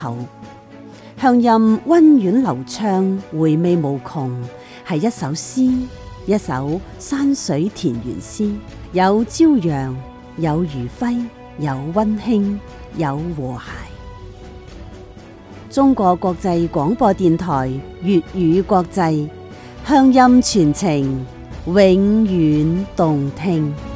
口。鄉音溫婉流暢，回味無窮，係一首詩，一首山水田園詩，有朝陽，有餘暉，有溫馨，有和諧。中國國際廣播電台粵語國際，鄉音傳情，永遠動聽。